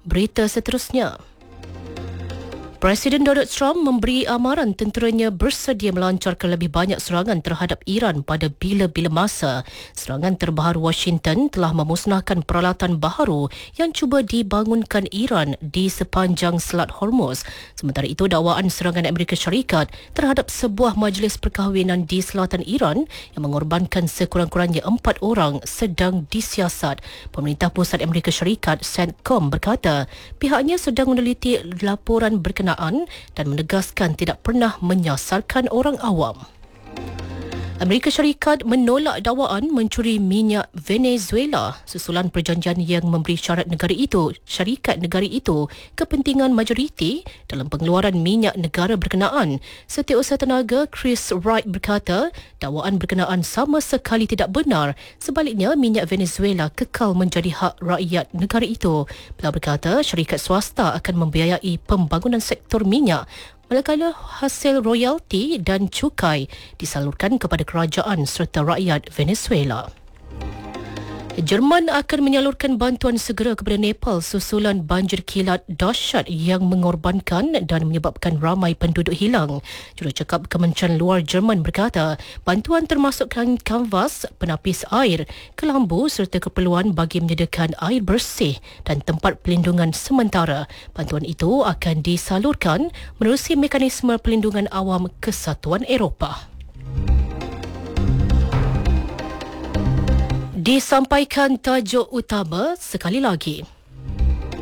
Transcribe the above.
Berita seterusnya. Presiden Donald Trump memberi amaran tenteranya bersedia melancarkan lebih banyak serangan terhadap Iran pada bila-bila masa. Serangan terbaru Washington telah memusnahkan peralatan baharu yang cuba dibangunkan Iran di sepanjang Selat Hormuz. Sementara itu, dakwaan serangan Amerika Syarikat terhadap sebuah majlis perkahwinan di selatan Iran yang mengorbankan sekurang-kurangnya 4 orang sedang disiasat. Pemerintah Pusat Amerika Syarikat, CENTCOM, berkata pihaknya sedang meneliti laporan berkenaan dan menegaskan tidak pernah menyasarkan orang awam. Amerika Syarikat menolak dakwaan mencuri minyak Venezuela susulan perjanjian yang memberi syarikat negara itu kepentingan majoriti dalam pengeluaran minyak negara berkenaan. Setiausaha tenaga Chris Wright berkata dakwaan berkenaan sama sekali tidak benar. Sebaliknya, minyak Venezuela kekal menjadi hak rakyat negara itu. Beliau berkata syarikat swasta akan membiayai pembangunan sektor minyak, manakala hasil royalti dan cukai disalurkan kepada kerajaan serta rakyat Venezuela. Jerman akan menyalurkan bantuan segera kepada Nepal susulan banjir kilat dahsyat yang mengorbankan dan menyebabkan ramai penduduk hilang. Jurucakap Kementerian Luar Jerman berkata bantuan termasukkan kanvas, penapis air, kelambu serta keperluan bagi menyediakan air bersih dan tempat pelindungan sementara. Bantuan itu akan disalurkan menerusi mekanisme pelindungan awam Kesatuan Eropah. Disampaikan tajuk utama sekali lagi.